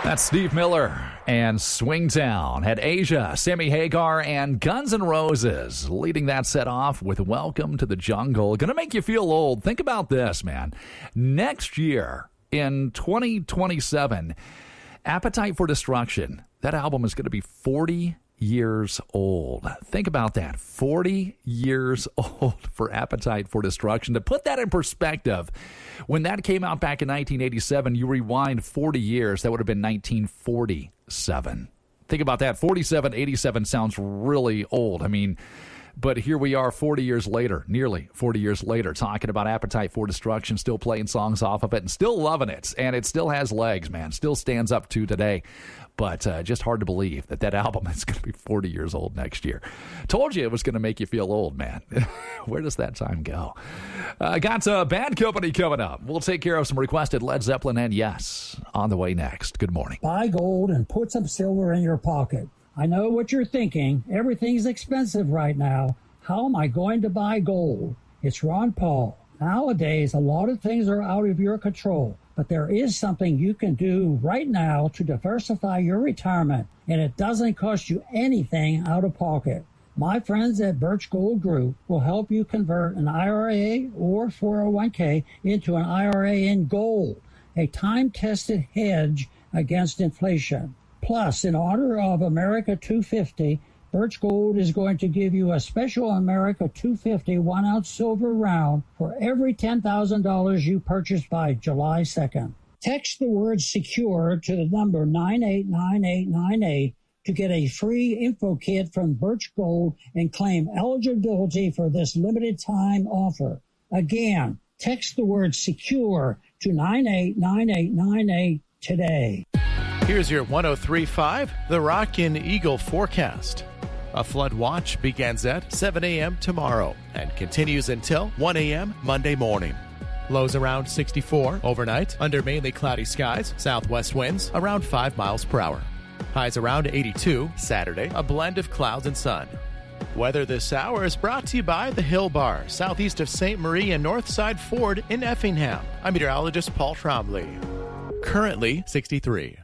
That's Steve Miller and Swingtown. Had Asia, Sammy Hagar, and Guns N' Roses leading that set off with Welcome to the Jungle. Gonna make you feel old. Think about this, man. Next year, in 2027, Appetite for Destruction, that album is going to be 40 years old. Think about that. 40 years old for Appetite for Destruction. To put that in perspective, when that came out back in 1987, you rewind 40 years, that would have been 1947. Think about that. 47, 87 sounds really old. I mean, but here we are 40 years later, nearly 40 years later, talking about Appetite for Destruction, still playing songs off of it and still loving it. And it still has legs, man. Still stands up to today. But just hard to believe that that album is going to be 40 years old next year. Told you it was going to make you feel old, man. Where does that time go? Got Bad Company coming up. We'll take care of some requested Led Zeppelin and Yes on the way next. Good morning. Buy gold and put some silver in your pocket. I know what you're thinking. Everything's expensive right now. How am I going to buy gold? It's Ron Paul. Nowadays, a lot of things are out of your control, but there is something you can do right now to diversify your retirement, and it doesn't cost you anything out of pocket. My friends at Birch Gold Group will help you convert an IRA or 401k into an IRA in gold, a time-tested hedge against inflation. Plus, in honor of America 250, Birch Gold is going to give you a special America 250 1-ounce silver round for every $10,000 you purchase by July 2nd. Text the word SECURE to the number 989898 to get a free info kit from Birch Gold and claim eligibility for this limited time offer. Again, text the word SECURE to 989898 today. Here's your 103.5 The Rockin' Eagle forecast. A flood watch begins at 7 a.m. tomorrow and continues until 1 a.m. Monday morning. Lows around 64 overnight under mainly cloudy skies, southwest winds around 5 miles per hour. Highs around 82 Saturday, a blend of clouds and sun. Weather this hour is brought to you by the Hill Bar, southeast of St. Marie and Northside Ford in Effingham. I'm meteorologist Paul Trombley. Currently 63.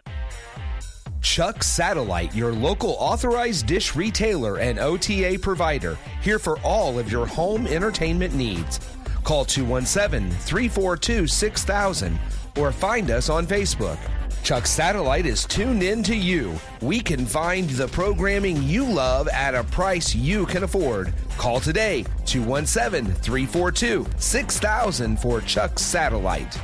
Chuck Satellite, your local authorized dish retailer and OTA provider, here for all of your home entertainment needs. Call 217-342-6000 or find us on Facebook. Chuck Satellite is tuned in to you. We can find the programming you love at a price you can afford. Call today, 217-342-6000 for Chuck Satellite.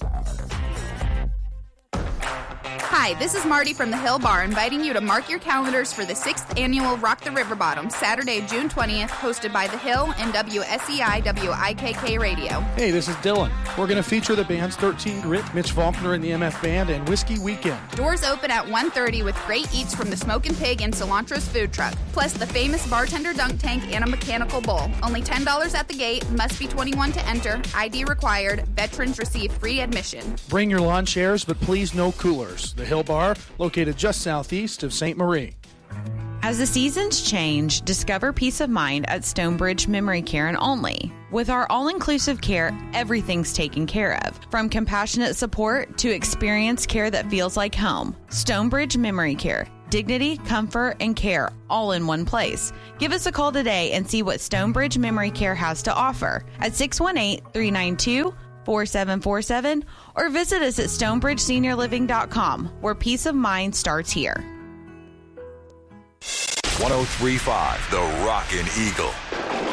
Hi, this is Marty from the Hill Bar, inviting you to mark your calendars for the 6th annual Rock the River Bottom, Saturday, June 20th, hosted by The Hill and WSEI WIKK Radio. Hey, this is Dylan. We're going to feature the bands 13 Grit, Mitch Faulkner and the MF Band, and Whiskey Weekend. Doors open at 1:30 with great eats from the Smokin' Pig and Cilantro's food truck, plus the famous bartender dunk tank and a mechanical bull. Only $10 at the gate, must be 21 to enter, ID required, veterans receive free admission. Bring your lawn chairs, but please no coolers. The Hill Bar, located just southeast of St. Marie. As the seasons change, discover peace of mind at Stonebridge Memory Care and Only. With our all-inclusive care, everything's taken care of, from compassionate support to experienced care that feels like home. Stonebridge Memory Care. Dignity, comfort, and care all in one place. Give us a call today and see what Stonebridge Memory Care has to offer at 618-392-4747 or visit us at stonebridgeseniorliving.com, where peace of mind starts here. 103.5 The Rockin' Eagle.